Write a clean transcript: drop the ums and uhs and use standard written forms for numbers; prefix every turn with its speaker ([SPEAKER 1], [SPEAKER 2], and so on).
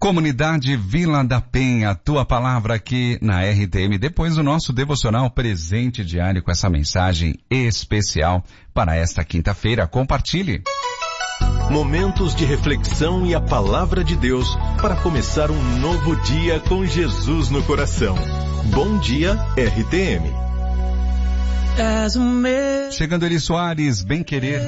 [SPEAKER 1] Comunidade Vila da Penha, tua palavra aqui na RTM, depois do nosso devocional presente diário com essa mensagem especial para esta quinta-feira. Compartilhe.
[SPEAKER 2] Momentos de reflexão e a palavra de Deus para começar um novo dia com Jesus no coração. Bom dia, RTM.
[SPEAKER 1] Chegando Eli Soares, Bem Querer.